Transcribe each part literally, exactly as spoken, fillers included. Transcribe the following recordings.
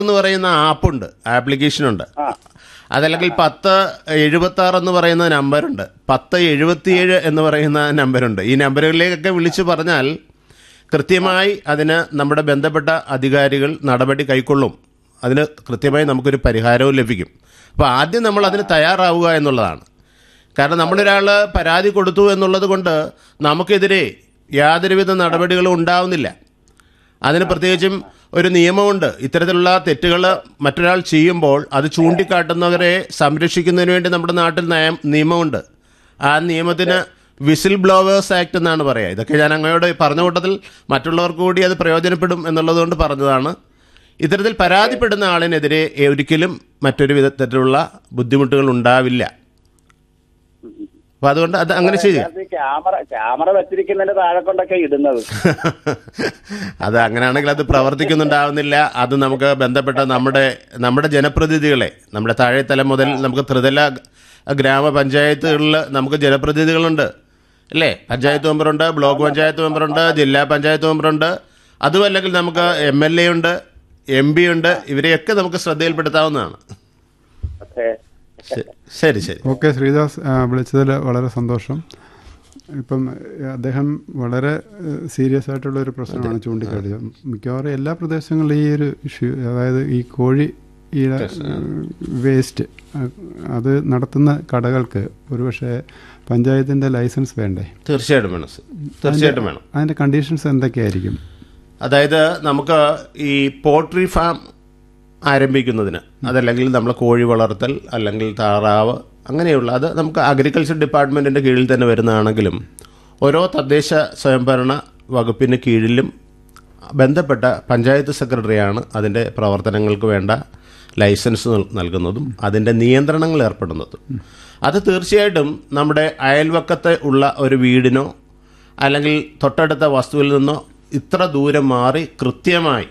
എന്ന് പറയുന്ന ആപ്പുണ്ട്, ആപ്ലിക്കേഷനുണ്ട്. അതല്ലെങ്കിൽ പത്ത് എഴുപത്തി ആറ് എന്ന് പറയുന്ന നമ്പറുണ്ട്, പത്ത് എഴുപത്തിയേഴ് എന്ന് പറയുന്ന നമ്പറുണ്ട്. ഈ നമ്പറുകളിലേക്കൊക്കെ വിളിച്ചു പറഞ്ഞാൽ കൃത്യമായി അതിന് നമ്മുടെ ബന്ധപ്പെട്ട അധികാരികൾ നടപടി കൈക്കൊള്ളും. അതിന് കൃത്യമായി നമുക്കൊരു പരിഹാരവും ലഭിക്കും. അപ്പോൾ ആദ്യം നമ്മൾ അതിന് തയ്യാറാവുക എന്നുള്ളതാണ്. കാരണം നമ്മളൊരാൾ പരാതി കൊടുത്തു എന്നുള്ളത് കൊണ്ട് നമുക്കെതിരെ യാതൊരുവിധ നടപടികളും ഉണ്ടാവുന്നില്ല. അതിന് പ്രത്യേകിച്ചും ഒരു നിയമമുണ്ട്. ഇത്തരത്തിലുള്ള തെറ്റുകൾ മറ്റൊരാൾ ചെയ്യുമ്പോൾ അത് ചൂണ്ടിക്കാട്ടുന്നവരെ സംരക്ഷിക്കുന്നതിന് വേണ്ടി നമ്മുടെ നാട്ടിൽ നയം നിയമമുണ്ട്. ആ നിയമത്തിന് വിസിൽ ബ്ലോവേഴ്സ് ആക്ട് എന്നാണ് പറയുക. ഇതൊക്കെ ഞാൻ അങ്ങയോട് പറഞ്ഞ കൂട്ടത്തിൽ മറ്റുള്ളവർക്ക് കൂടി അത് പ്രയോജനപ്പെടും എന്നുള്ളതുകൊണ്ട് പറഞ്ഞതാണ്. ഇത്തരത്തിൽ പരാതിപ്പെടുന്ന ആളിനെതിരെ ഒരിക്കലും മറ്റൊരു വിധത്തിലുള്ള ബുദ്ധിമുട്ടുകൾ ഉണ്ടാവില്ല. അപ്പൊ അതുകൊണ്ട് അത് അങ്ങനെ ചെയ്യാം. ക്യാമറ ക്യാമറ വെച്ചിരിക്കുന്നതിന്റെ താഴെ കൊണ്ടൊക്കെ ഇടുന്നത് അത് അങ്ങനെയാണെങ്കിൽ അത് പ്രവർത്തിക്കുന്നുണ്ടാവുന്നില്ല. അത് നമുക്ക് ബന്ധപ്പെട്ട നമ്മുടെ നമ്മുടെ ജനപ്രതിനിധികളെ, നമ്മുടെ താഴെത്തലം മുതൽ നമുക്ക് ത്രിതല ഗ്രാമപഞ്ചായത്തുകളിൽ നമുക്ക് ജനപ്രതിനിധികളുണ്ട് അല്ലേ? പഞ്ചായത്ത് മെമ്പറുണ്ട്, ബ്ലോക്ക് പഞ്ചായത്ത് മെമ്പറുണ്ട്, ജില്ലാ പഞ്ചായത്ത് മെമ്പറുണ്ട്. അതുമല്ലെങ്കിൽ നമുക്ക് എം എൽ എ ഉണ്ട്, എം പി ഉണ്ട്. ഇവരെയൊക്കെ നമുക്ക് ശ്രദ്ധയിൽപ്പെടുത്താവുന്നതാണ്. ശരി ശരി ഓക്കെ. ശ്രീദാസ് വിളിച്ചതിൽ വളരെ സന്തോഷം. ഇപ്പം അദ്ദേഹം വളരെ സീരിയസ് ആയിട്ടുള്ള ഒരു പ്രശ്നമാണ് ചൂണ്ടിക്കാട്ടിയത്. മിക്കവാറും എല്ലാ പ്രദേശങ്ങളിലും ഈ ഒരു ഇഷ്യൂ, അതായത് ഈ കോഴിയുടെ വേസ്റ്റ് അത് നടത്തുന്ന കടകൾക്ക് ഒരുപക്ഷെ പഞ്ചായത്തിൻ്റെ ലൈസൻസ് വേണ്ടേ? തീർച്ചയായിട്ടും വേണം. തീർച്ചയായിട്ടും വേണം. അതിൻ്റെ കണ്ടീഷൻസ് എന്തൊക്കെയായിരിക്കും? അതായത് നമുക്ക് ഈ പോൾട്രി ഫാം ആരംഭിക്കുന്നതിന്, അതല്ലെങ്കിൽ നമ്മൾ കോഴി വളർത്തൽ അല്ലെങ്കിൽ താറാവ് അങ്ങനെയുള്ള, അത് നമുക്ക് അഗ്രികൾച്ചർ ഡിപ്പാർട്ട്മെൻറ്റിൻ്റെ കീഴിൽ തന്നെ വരുന്നതാണെങ്കിലും ഓരോ തദ്ദേശ സ്വയംഭരണ വകുപ്പിന് കീഴിലും ബന്ധപ്പെട്ട പഞ്ചായത്ത് സെക്രട്ടറിയാണ് അതിൻ്റെ പ്രവർത്തനങ്ങൾക്ക് വേണ്ട ലൈസൻസ് നൽകുന്നതും അതിൻ്റെ നിയന്ത്രണങ്ങൾ ഏർപ്പെടുന്നതും. അത് തീർച്ചയായിട്ടും നമ്മുടെ അയൽവക്കത്ത് ഉള്ള ഒരു വീടിനോ അല്ലെങ്കിൽ തൊട്ടടുത്ത വസ്തുവിൽ നിന്നോ ഇത്ര ദൂരം മാറി കൃത്യമായി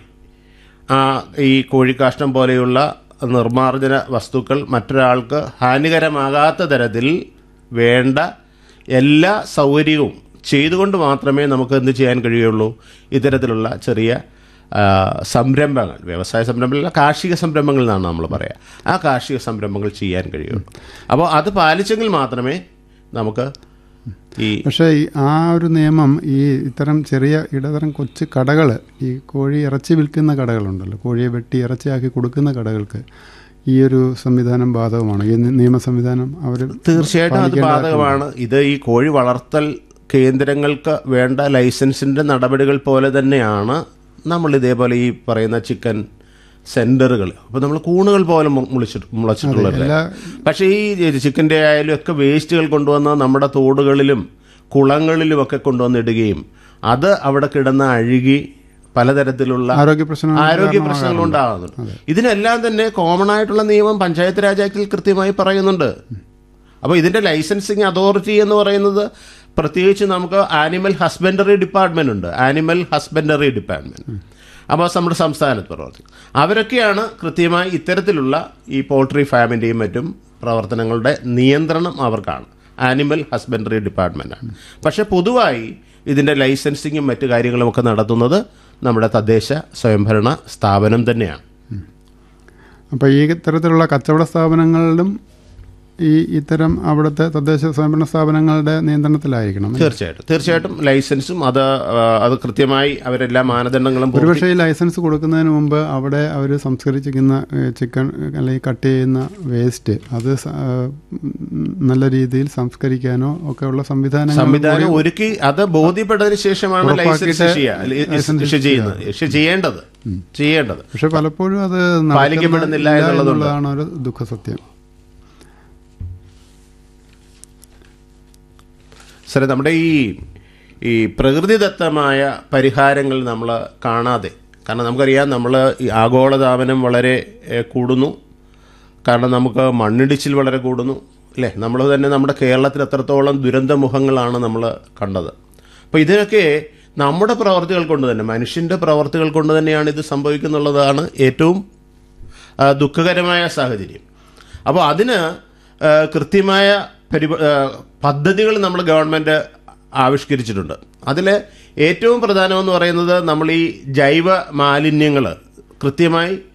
ഈ കോഴിക്കാഷ്ടം പോലെയുള്ള നിർമ്മാർജ്ജന വസ്തുക്കൾ മറ്റൊരാൾക്ക് ഹാനികരമാകാത്ത തരത്തിൽ വേണ്ട എല്ലാ സൗകര്യവും ചെയ്തുകൊണ്ട് മാത്രമേ നമുക്ക് എന്ത് ചെയ്യാൻ കഴിയുള്ളൂ? ഇത്തരത്തിലുള്ള ചെറിയ സംരംഭങ്ങൾ, വ്യവസായ സംരംഭങ്ങൾ, കാർഷിക സംരംഭങ്ങൾ എന്നാണ് നമ്മൾ പറയുക, ആ കാർഷിക സംരംഭങ്ങൾ ചെയ്യാൻ കഴിയുള്ളൂ. അപ്പോൾ അത് പാലിച്ചെങ്കിൽ മാത്രമേ നമുക്ക് ഈ പക്ഷേ ആ ഒരു നിയമം ഈ ഇത്തരം ചെറിയ ഇടതരം കൊച്ചു കടകൾ, ഈ കോഴി ഇറച്ചി വിൽക്കുന്ന കടകളുണ്ടല്ലോ, കോഴിയെ വെട്ടി ഇറച്ചിയാക്കി കൊടുക്കുന്ന കടകൾക്ക് ഈ ഒരു സംവിധാനം ബാധകമാണ്. ഈ നിയമ സംവിധാനം അവർ തീർച്ചയായിട്ടും അത് ബാധകമാണ്. ഇത് ഈ കോഴി വളർത്തൽ കേന്ദ്രങ്ങൾക്ക് വേണ്ട ലൈസൻസിൻ്റെ നടപടികൾ പോലെ തന്നെയാണ് നമ്മൾ ഇതേപോലെ ഈ പറയുന്ന ചിക്കൻ സെന്ററുകൾ. അപ്പോൾ നമ്മൾ കൂണുകൾ പോലെ മുളിച്ചിട്ട് മുളച്ചിട്ടുള്ളത്. പക്ഷേ ഈ ചിക്കൻ്റെ ആയാലും ഒക്കെ വേസ്റ്റുകൾ കൊണ്ടുവന്ന് നമ്മുടെ തോടുകളിലും കുളങ്ങളിലും ഒക്കെ കൊണ്ടുവന്നിടുകയും അത് അവിടെ കിടന്ന് അഴുകി പലതരത്തിലുള്ള ആരോഗ്യ പ്രശ്നങ്ങൾ ആരോഗ്യ പ്രശ്നങ്ങൾ ഉണ്ടാകുന്നുണ്ട്. ഇതിനെല്ലാം തന്നെ കോമൺ ആയിട്ടുള്ള നിയമം പഞ്ചായത്ത് രാജ് ആക്ടിൽ കൃത്യമായി പറയുന്നുണ്ട്. അപ്പോൾ ഇതിൻ്റെ ലൈസൻസിങ് അതോറിറ്റി എന്ന് പറയുന്നത് പ്രത്യേകിച്ച് നമുക്ക് ആനിമൽ ഹസ്ബൻഡറി ഡിപ്പാർട്ട്മെന്റ് ഉണ്ട്. ആനിമൽ ഹസ്ബൻഡറി ഡിപ്പാർട്ട്മെന്റ് അപ്പോൾ നമ്മുടെ സംസ്ഥാനത്ത് പ്രവർത്തിക്കും. അവരൊക്കെയാണ് കൃത്യമായി ഇത്തരത്തിലുള്ള ഈ പോൾട്രി ഫാമിൻ്റെയും മറ്റും പ്രവർത്തനങ്ങളുടെ നിയന്ത്രണം അവർക്കാണ്. Animal husbandry ഡിപ്പാർട്ട്മെൻറ്റാണ്. പക്ഷേ പൊതുവായി ഇതിൻ്റെ ലൈസൻസിങ്ങും മറ്റു കാര്യങ്ങളുമൊക്കെ നടത്തുന്നത് നമ്മുടെ തദ്ദേശ സ്വയംഭരണ സ്ഥാപനം തന്നെയാണ്. അപ്പോൾ ഈ ഇത്തരത്തിലുള്ള കച്ചവട സ്ഥാപനങ്ങളിലും ഈ ഇത്തരം അവിടുത്തെ തദ്ദേശ സ്വയംഭരണ സ്ഥാപനങ്ങളുടെ നിയന്ത്രണത്തിലായിരിക്കണം. തീർച്ചയായിട്ടും തീർച്ചയായിട്ടും ലൈസൻസും അത് അത് കൃത്യമായി അവരെല്ലാ മാനദണ്ഡങ്ങളും. ഒരുപക്ഷെ ഈ ലൈസൻസ് കൊടുക്കുന്നതിന് മുമ്പ് അവിടെ അവർ സംസ്കരിച്ചിരിക്കുന്ന ചിക്കൻ അല്ലെങ്കിൽ കട്ട് ചെയ്യുന്ന വേസ്റ്റ് അത് നല്ല രീതിയിൽ സംസ്കരിക്കാനോ ഒക്കെ ഉള്ള സംവിധാനം സംവിധാനം ഒരുക്കി അത് ബോധ്യപ്പെട്ടതിന് ശേഷമാണ് ലൈസൻസ് ചെയ്യേണ്ടത് ചെയ്യേണ്ടത് പക്ഷെ പലപ്പോഴും അത് പാലിക്കപ്പെടുന്നില്ല എന്നുള്ളതാണ് ഒരു ദുഃഖസത്യം. സാറേ, നമ്മുടെ ഈ ഈ പ്രകൃതിദത്തമായ പരിഹാരങ്ങൾ നമ്മൾ കാണാതെ, കാരണം നമുക്കറിയാം നമ്മൾ ഈ ആഗോളതാപനം വളരെ കൂടുന്നു, കാരണം നമുക്ക് മണ്ണിടിച്ചിൽ വളരെ കൂടുന്നു അല്ലേ? നമ്മൾ തന്നെ നമ്മുടെ കേരളത്തിൽ എത്രത്തോളം ദുരന്തമുഖങ്ങളാണ് നമ്മൾ കണ്ടത്. അപ്പോൾ ഇതിനൊക്കെ നമ്മുടെ പ്രവർത്തികൾ കൊണ്ട് തന്നെ, മനുഷ്യൻ്റെ പ്രവർത്തികൾ കൊണ്ട് തന്നെയാണ് ഇത് സംഭവിക്കുന്നുള്ളതാണ് ഏറ്റവും ദുഃഖകരമായ സാഹചര്യം. അപ്പോൾ അതിന് കൃത്യമായ പരി പദ്ധതികൾ നമ്മൾ ഗവൺമെൻറ് ആവിഷ്കരിച്ചിട്ടുണ്ട്. അതിൽ ഏറ്റവും പ്രധാനമെന്ന് പറയുന്നത് നമ്മൾ ഈ ജൈവ മാലിന്യങ്ങൾ കൃത്യമായി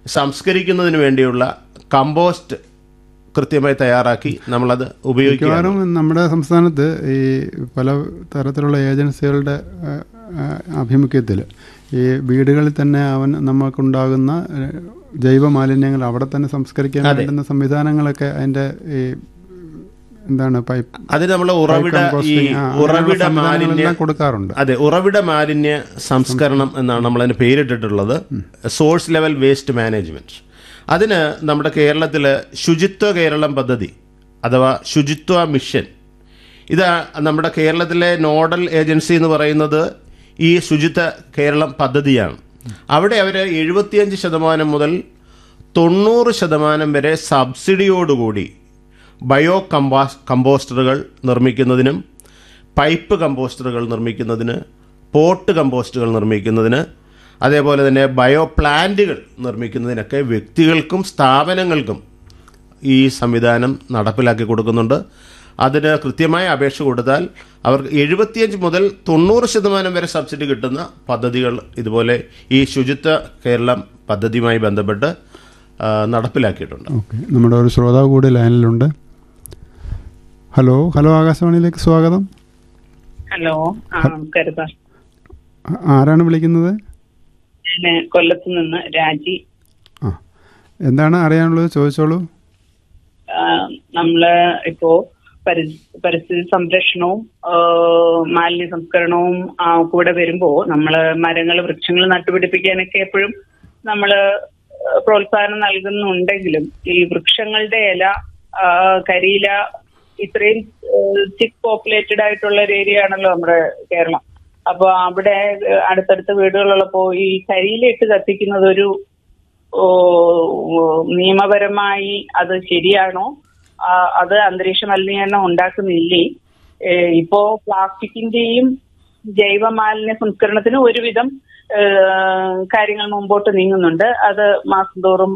സംസ്കരിക്കുന്നതിന് വേണ്ടിയുള്ള കമ്പോസ്റ്റ് കൃത്യമായി തയ്യാറാക്കി നമ്മളത് ഉപയോഗിക്കുക. മിക്കവാറും നമ്മുടെ സംസ്ഥാനത്ത് ഈ പല തരത്തിലുള്ള ഏജൻസികളുടെ ആഭിമുഖ്യത്തിൽ ഈ വീടുകളിൽ തന്നെ അവൻ നമുക്കുണ്ടാകുന്ന ജൈവ മാലിന്യങ്ങൾ അവിടെ തന്നെ സംസ്കരിക്കാൻ വേണ്ടുന്ന സംവിധാനങ്ങളൊക്കെ അതിൻ്റെ ഈ എന്താണ് പൈപ്പ് അതിന് നമ്മൾ ഉറവിട ഈ ഉറവിട മാലിന്യം കൊടുക്കാറുണ്ട്. അതെ, ഉറവിട മാലിന്യ സംസ്കരണം എന്നാണ് നമ്മളതിന് പേരിട്ടിട്ടുള്ളത്. Source level waste management. അതിന് നമ്മുടെ കേരളത്തിൽ ശുചിത്വ കേരളം പദ്ധതി അഥവാ ശുചിത്വ മിഷൻ, ഇത് നമ്മുടെ കേരളത്തിലെ നോഡൽ ഏജൻസി എന്ന് പറയുന്നത് ഈ ശുചിത്വ കേരളം പദ്ധതിയാണ്. അവിടെ അവർ എഴുപത്തിയഞ്ച് ശതമാനം മുതൽ തൊണ്ണൂറ് ശതമാനം വരെ സബ്സിഡിയോടുകൂടി ബയോ കമ്പാസ് കമ്പോസ്റ്ററുകൾ നിർമ്മിക്കുന്നതിനും പൈപ്പ് കമ്പോസ്റ്ററുകൾ നിർമ്മിക്കുന്നതിന് പോട്ട് കമ്പോസ്റ്റുകൾ നിർമ്മിക്കുന്നതിന് അതേപോലെ തന്നെ ബയോ പ്ലാന്റുകൾ നിർമ്മിക്കുന്നതിനൊക്കെ വ്യക്തികൾക്കും സ്ഥാപനങ്ങൾക്കും ഈ സംവിധാനം നടപ്പിലാക്കി കൊടുക്കുന്നുണ്ട്. അതിന് കൃത്യമായ അപേക്ഷ കൊടുത്താൽ അവർക്ക് എഴുപത്തിയഞ്ച് മുതൽ തൊണ്ണൂറ് ശതമാനം വരെ സബ്സിഡി കിട്ടുന്ന പദ്ധതികൾ ഇതുപോലെ ഈ ശുചിത്വ കേരളം പദ്ധതിയുമായി ബന്ധപ്പെട്ട് നടപ്പിലാക്കിയിട്ടുണ്ട്. ഓക്കെ, നമ്മുടെ ഒരു ശ്രോതാവ് കൂടി ലൈനിലുണ്ട്. ഹലോ ഹലോ ആകാശവാണിയിലേക്ക് സ്വാഗതം. ഹലോ, ആരാണ് വിളിക്കുന്നത്? കൊല്ലത്ത് നിന്ന് രാജി. ആ, എന്താണ് അറിയാനുള്ളത്? ചോദിച്ചോളൂ. നമ്മള് ഇപ്പോ പരിസ്ഥിതി സംരക്ഷണവും മാലിന്യ സംസ്കരണവും കൂടെ വരുമ്പോ നമ്മള് മരങ്ങൾ വൃക്ഷങ്ങൾ നട്ടുപിടിപ്പിക്കാനൊക്കെ എപ്പോഴും നമ്മള് പ്രോത്സാഹനം നൽകുന്നുണ്ടെങ്കിലും ഈ വൃക്ഷങ്ങളുടെ ഇല, കരിയില ഇത്രയും തിക് പോപ്പുലേറ്റഡ് ആയിട്ടുള്ള ഒരു ഏരിയ ആണല്ലോ നമ്മുടെ കേരളം. അപ്പൊ അവിടെ അടുത്തടുത്ത വീടുകളുള്ളപ്പോ ഈ കരിയിലിട്ട് കത്തിക്കുന്നത് ഒരു നിയമപരമായി അത് ശരിയാണോ? അത് അന്തരീക്ഷ മലിനീകരണം ഉണ്ടാക്കുന്നില്ലേ? ഇപ്പോ പ്ലാസ്റ്റിക്കിന്റെയും ജൈവ മാലിന്യ സംസ്കരണത്തിന് ഒരുവിധം കാര്യങ്ങൾ മുമ്പോട്ട് നീങ്ങുന്നുണ്ട്. അത് മാസം തോറും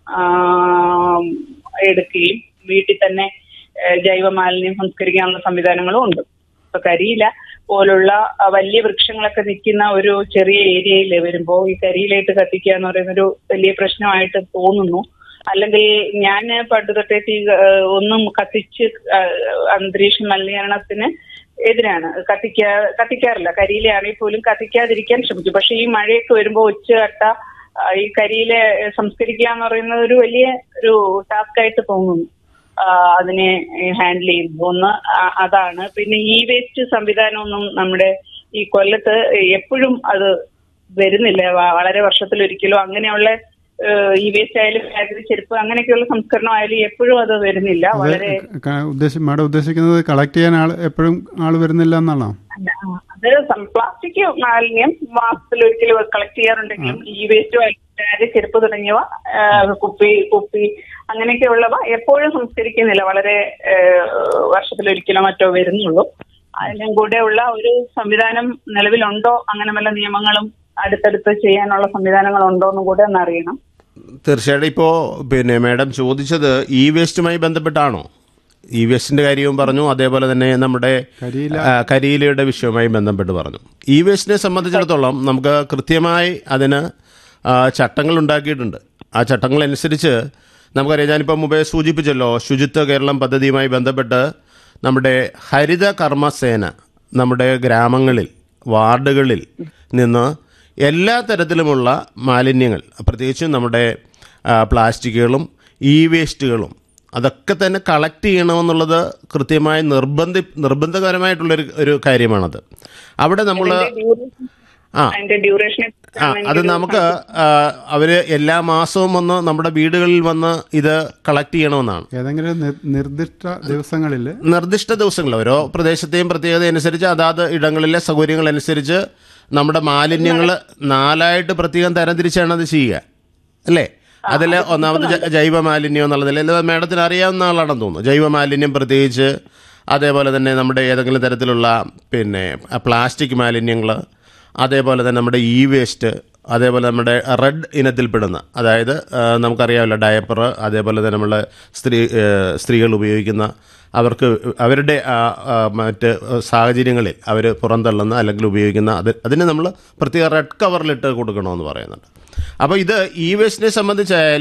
എടുക്കുകയും വീട്ടിൽ തന്നെ ജൈവ മാലിന്യം സംസ്കരിക്കാനുള്ള സംവിധാനങ്ങളും ഉണ്ട്. ഇപ്പൊ കരിയില പോലുള്ള വലിയ വൃക്ഷങ്ങളൊക്കെ നിൽക്കുന്ന ഒരു ചെറിയ ഏരിയയിൽ വരുമ്പോൾ ഈ കരിയിലായിട്ട് കത്തിക്കുക എന്ന് പറയുന്നൊരു വലിയ പ്രശ്നമായിട്ട് തോന്നുന്നു. അല്ലെങ്കിൽ ഞാൻ പണ്ട് തൊട്ടേ തീ ഒന്നും കത്തിച്ച് അന്തരീക്ഷ മലിനീകരണത്തിന് എതിരാണ്. കത്തിക്കാ കത്തിക്കാറില്ല കരിയിലാണെങ്കിൽ പോലും കത്തിക്കാതിരിക്കാൻ ശ്രമിക്കും. പക്ഷെ ഈ മഴയൊക്കെ വരുമ്പോൾ ഒച്ചകട്ട ഈ കരിയില സംസ്കരിക്കുക എന്ന് പറയുന്നത് ഒരു വലിയ ഒരു ടാസ്ക് ആയിട്ട് തോന്നുന്നു അതിനെ ഹാൻഡിൽ ചെയ്യുന്നത്. ഒന്ന് അതാണ്. പിന്നെ ഇ വേസ്റ്റ് സംവിധാനമൊന്നും നമ്മുടെ ഈ കൊല്ലത്ത് എപ്പോഴും അത് വരുന്നില്ല. വളരെ വർഷത്തിലൊരിക്കലോ അങ്ങനെയുള്ള ഈ വേസ്റ്റ് ആയാലും ബാഗിൽ ചെരുപ്പ് അങ്ങനെയൊക്കെയുള്ള സംസ്കരണം ആയാലും എപ്പോഴും അത് വരുന്നില്ല. വളരെ മാഡം ഉദ്ദേശിക്കുന്നത് കളക്ട് ചെയ്യാൻ ആൾ എപ്പോഴും ആൾ വരുന്നില്ല എന്നാണോ? അത് പ്ലാസ്റ്റിക് മാലിന്യം മാസത്തിലൊരിക്കലും കളക്ട് ചെയ്യാറുണ്ടെങ്കിലും ഈ വേസ്റ്റ് ബാഗ്, ചെരുപ്പ് തുടങ്ങിയവ, കുപ്പി കുപ്പി അങ്ങനെയൊക്കെയുള്ളവ എപ്പോഴും സംസ്കരിക്കുന്നില്ല. വളരെ വർഷത്തിലൊരിക്കലോ മറ്റോ വരുന്നുള്ളൂ. അതിനും കൂടെ ഉള്ള ഒരു സംവിധാനം നിലവിലുണ്ടോ? അങ്ങനെ വല്ല നിയമങ്ങളും അടുത്തടുത്ത് ചെയ്യാനുള്ള സംവിധാനങ്ങളുണ്ടോ എന്നും കൂടെ ഒന്ന് അറിയണം. തീർച്ചയായിട്ടും. ഇപ്പോൾ പിന്നെ മാഡം ചോദിച്ചത് ഇ വേസ്റ്റുമായി ബന്ധപ്പെട്ടാണോ? ഇ വേസ്റ്റിൻ്റെ കാര്യവും പറഞ്ഞു, അതേപോലെ തന്നെ നമ്മുടെ കരിയിലയുടെ വിഷയവുമായി ബന്ധപ്പെട്ട് പറഞ്ഞു. ഇ വേസ്റ്റിനെ സംബന്ധിച്ചിടത്തോളം നമുക്ക് കൃത്യമായി അതിന് ചട്ടങ്ങൾ ഉണ്ടാക്കിയിട്ടുണ്ട്. ആ ചട്ടങ്ങളനുസരിച്ച് നമുക്കറിയാം. ഞാനിപ്പോൾ മുമ്പേ സൂചിപ്പിച്ചല്ലോ, ശുചിത്വ കേരളം പദ്ധതിയുമായി ബന്ധപ്പെട്ട് നമ്മുടെ ഹരിത കർമ്മസേന നമ്മുടെ ഗ്രാമങ്ങളിൽ, വാർഡുകളിൽ നിന്ന് എല്ലാ തരത്തിലുമുള്ള മാലിന്യങ്ങൾ, പ്രത്യേകിച്ചും നമ്മുടെ പ്ലാസ്റ്റിക്കുകളും ഇ വേസ്റ്റുകളും അതൊക്കെ തന്നെ കളക്ട് ചെയ്യണമെന്നുള്ളത് കൃത്യമായി നിർബന്ധി നിർബന്ധകരമായിട്ടുള്ളൊരു ഒരു കാര്യമാണത്. അവിടെ നമ്മൾ ആ ആ അത് നമുക്ക് അവർ എല്ലാ മാസവും വന്ന് നമ്മുടെ വീടുകളിൽ വന്ന് ഇത് കളക്ട് ചെയ്യണമെന്നാണ്. ഏതെങ്കിലും നിർദ്ദിഷ്ട ദിവസങ്ങളിൽ നിർദ്ദിഷ്ട ദിവസങ്ങളിൽ ഓരോ പ്രദേശത്തെയും പ്രത്യേകത അനുസരിച്ച് അതാത് ഇടങ്ങളിലെ സൗകര്യങ്ങളനുസരിച്ച് നമ്മുടെ മാലിന്യങ്ങൾ നാലായിട്ട് പ്രത്യേകം തരംതിരിച്ചാണ് അത് ചെയ്യുക, അല്ലേ? അതിൽ ഒന്നാമത് ജൈവ മാലിന്യം എന്നുള്ളതിൽ മാഡത്തിന് അറിയാവുന്ന ആളാണെന്ന് തോന്നുന്നു. ജൈവ മാലിന്യം പ്രത്യേകിച്ച്, അതേപോലെ തന്നെ നമ്മുടെ ഏതെങ്കിലും തരത്തിലുള്ള പിന്നെ പ്ലാസ്റ്റിക് മാലിന്യങ്ങൾ, അതേപോലെ തന്നെ നമ്മുടെ ഇ വേസ്റ്റ്, അതേപോലെ നമ്മുടെ റെഡ് ഇനത്തിൽപ്പെടുന്ന, അതായത് നമുക്കറിയാമല്ലോ ഡയപ്പർ, അതേപോലെ തന്നെ നമ്മളെ സ്ത്രീ സ്ത്രീകൾ ഉപയോഗിക്കുന്ന, അവർക്ക് അവരുടെ മറ്റ് സാഹചര്യങ്ങളിൽ അവർ പുറന്തള്ളുന്ന അല്ലെങ്കിൽ ഉപയോഗിക്കുന്ന അത് അതിന് നമ്മൾ പ്രത്യേക റെഡ് കവറിലിട്ട് കൊടുക്കണമെന്ന് പറയുന്നുണ്ട്. അപ്പോൾ ഇത് ഇ വേസ്റ്റിനെ സംബന്ധിച്ചായാലും